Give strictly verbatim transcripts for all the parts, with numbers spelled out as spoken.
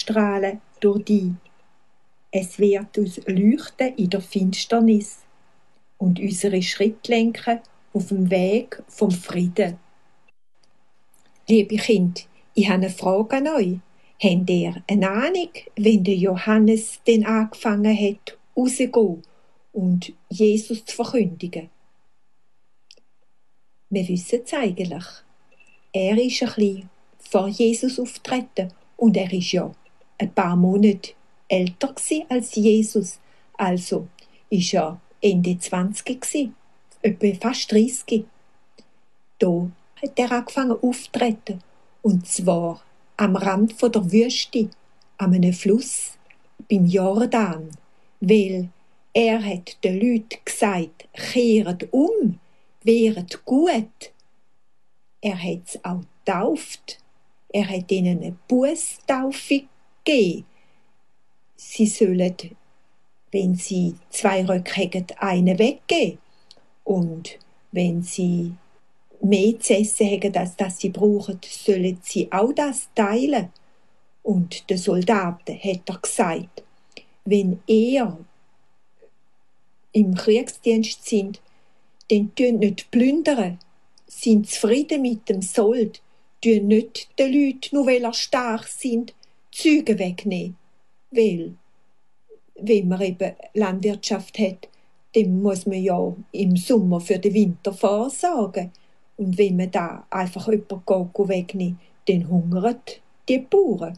strahlen durch dich. Es wird uns leuchten in der Finsternis und unsere Schritte lenken auf dem Weg vom Frieden. Liebe Kinder, ich habe eine Frage an euch. Habt ihr eine Ahnung, wenn der Johannes denn angefangen hat, rauszugehen und Jesus zu verkündigen? Wir wissen es eigentlich. Er ist ein bisschen vor Jesus auftreten und er ist ja ein paar Monate älter als Jesus. Also ist er Ende zwanzig gsi, etwa fast dreissig. Da hat er angefangen aufzutreten, und zwar am Rand der Wüste, an einem Fluss, beim Jordan, weil er hat den Leuten gesagt, kehret um, wäret gut. Er hat es auch getauft. Er hat ihnen eine Bußtaufe gegeben. Sie sollen, wenn sie zwei Röcke haben, einen weggeben. Und wenn sie mehr zu essen haben, als das sie brauchen, sollen sie auch das teilen. Und den Soldaten hat er gesagt, wenn ihr im Kriegsdienst sind, dann tun nicht plündern, sind zufrieden mit dem Sold, tun nicht den Leuten, nur weil er stark sind, Züge wegnehmen. Weil, wenn man eben Landwirtschaft hat, dann muss man ja im Sommer für den Winter vorsorgen. Und wenn man da einfach jemanden wegnimmt, dann hungern die Bauern.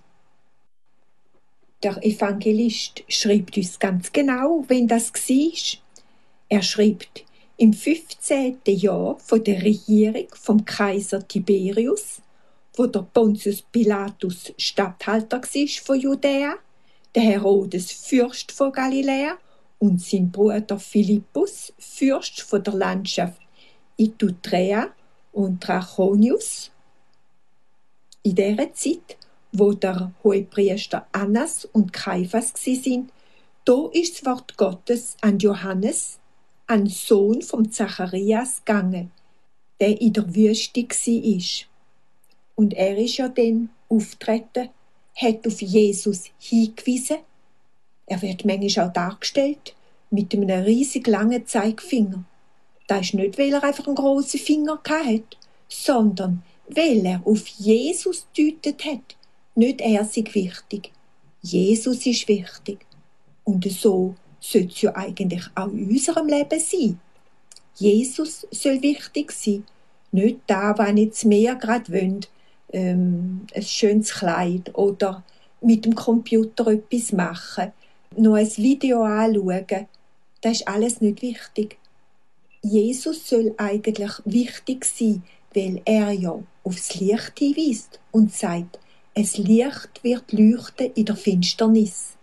Der Evangelist schreibt uns ganz genau, wenn das war. Er schreibt, im fünfzehnten Jahr von der Regierung vom Kaiser Tiberius, wo der Pontius Pilatus Statthalter war von Judäa, der Herodes Fürst von Galiläa und sein Bruder Philippus Fürst von der Landschaft Itudrea und Trachonius. In dieser Zeit, wo der Hohepriester Annas und Kaiphas waren, da ist das Wort Gottes an Johannes, an Sohn vom Zacharias, gegangen, der in der Wüste war. Und er ist ja dann aufgetreten, hat auf Jesus hingewiesen. Er wird manchmal auch dargestellt mit einem riesig langen Zeigefinger. Das ist nicht, weil er einfach einen grossen Finger hatte, sondern weil er auf Jesus gedeutet hat. Nicht er sei wichtig. Jesus ist wichtig. Und so sollte es ja eigentlich auch in unserem Leben sein. Jesus soll wichtig sein. Nicht da, wenn jetzt mehr gerade wollen, ähm, ein schönes Kleid oder mit dem Computer etwas machen, noch ein Video anschauen. Das ist alles nicht wichtig. Jesus soll eigentlich wichtig sein, weil er ja aufs Licht hinweist und sagt, es Licht wird leuchten in der Finsternis.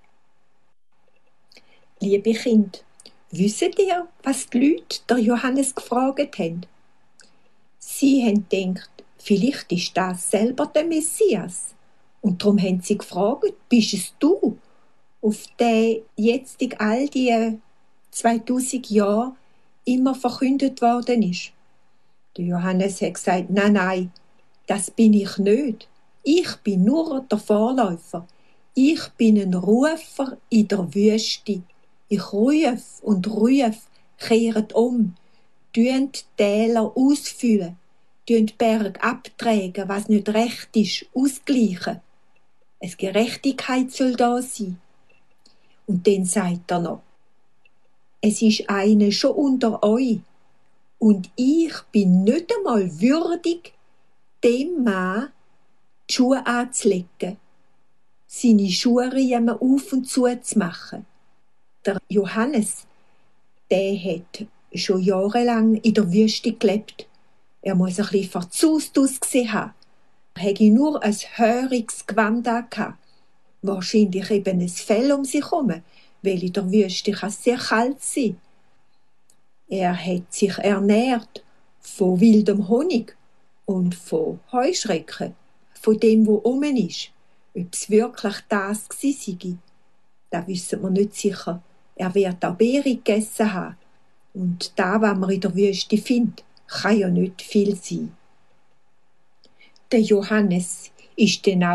Liebe Kinder, wisst ihr, was die Leute der Johannes gefragt haben? Sie haben gedacht, vielleicht ist das selber der Messias. Und darum haben sie gefragt, bist es du, auf den jetzt in all die zweitausend Jahre immer verkündet worden ist? Der Johannes hat gesagt, nein, nein, das bin ich nicht. Ich bin nur der Vorläufer. Ich bin ein Rufer in der Wüste. Ich rufe und rufe, kehret um, tun die Täler ausfüllen, tun die Berge abtragen, was nicht recht ist, ausgleichen. Es Gerechtigkeit soll da sein. Und dann sagt er noch, es ist eine schon unter euch, und ich bin nicht einmal würdig, dem Mann die Schuhe anzulegen, seine Schuhriemen auf und zu zu machen. Der Johannes, der hat schon jahrelang in der Wüste gelebt. Er muss ein bisschen verzaust ausgesehen haben. Er hatte nur ein höriges Gewand an, wahrscheinlich eben ein Fell um sich herum, weil in der Wüste kann es sehr kalt sein. Er hat sich ernährt von wildem Honig und von Heuschrecken, von dem, wo oben ist. Ob es wirklich das sei, das wissen wir nicht sicher. Er wird auch Beeren gegessen haben. Und da, was man in der Wüste findet, kann ja nicht viel sein. Der Johannes ist dann auch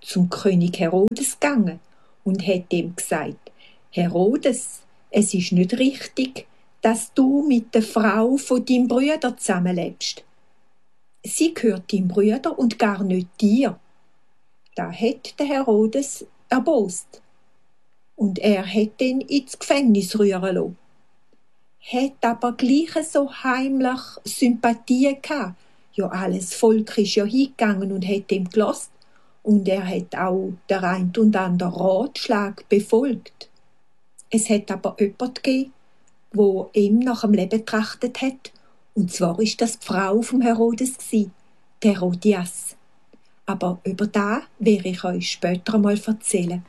zum König Herodes gegangen und hat ihm gesagt: Herodes, es ist nicht richtig, dass du mit der Frau von deinem Brüder zusammenlebst. Sie gehört deinem Brüder und gar nicht dir. Da hat der Herodes erbost. Und er hat ihn ins Gefängnis rühren lassen. Hat aber gleich so heimlich Sympathie gehabt. Ja, alles Volk ist ja hingegangen und hat ihm gelassen. Und er hat auch der ein und andere Ratschlag befolgt. Es hat aber jemand gegeben, wo ihm nach dem Leben trachtet hat. Und zwar ist das die Frau vom Herodes gsi, der Herodias. Aber über da werde ich euch später mal erzählen.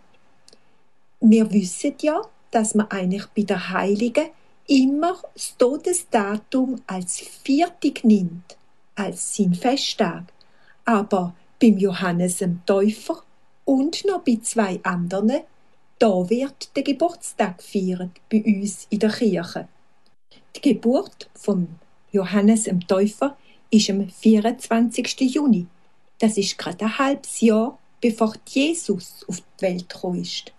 Wir wissen ja, dass man eigentlich bei der Heiligen immer das Todesdatum als Viertig nimmt, als sein Festtag. Aber beim Johannes dem Täufer und noch bei zwei anderen, da wird der Geburtstag gefeiert bei uns in der Kirche. Die Geburt von Johannes dem Täufer ist am vierundzwanzigsten Juni. Das ist gerade ein halbes Jahr, bevor Jesus auf die Welt gekommen ist.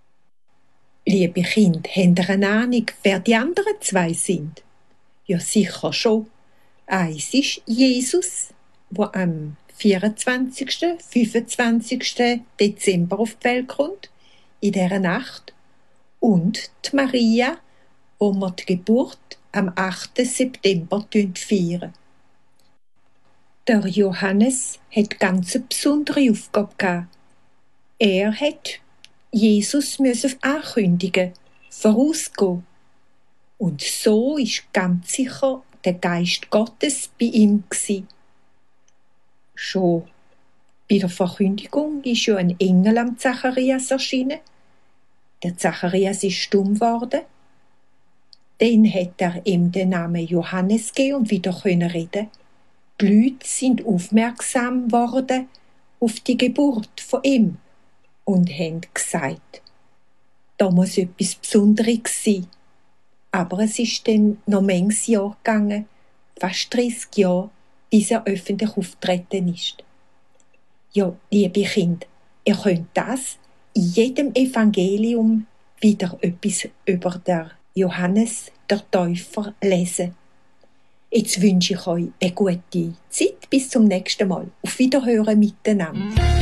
Liebe Kinder, habt ihr eine Ahnung, wer die anderen zwei sind? Ja, sicher schon. Eins ist Jesus, der am vierundzwanzigsten fünfundzwanzigsten Dezember auf die Welt kommt, in dieser Nacht. Und die Maria, wo wir die Geburt am achten September feiern. Der Johannes hat ganz eine besondere Aufgabe gehabt. Er hat Jesus müssen ankündigen, vorausgehen. Und so ist ganz sicher der Geist Gottes bei ihm gsi. Schon bei der Verkündigung ist ja ein Engel am Zacharias erschienen. Der Zacharias ist stumm geworden. Dann hat er ihm den Namen Johannes gegeben und wieder können reden. Die Leute sind aufmerksam geworden auf die Geburt von ihm und haben gesagt, da muss etwas Besonderes sein. Aber es ist dann noch manches Jahr gegangen, fast dreißig Jahre, bis er öffentlich auftreten ist. Ja, liebe Kinder, ihr könnt das in jedem Evangelium wieder etwas über den Johannes, der Täufer, lesen. Jetzt wünsche ich euch eine gute Zeit. Bis zum nächsten Mal. Auf Wiederhören miteinander.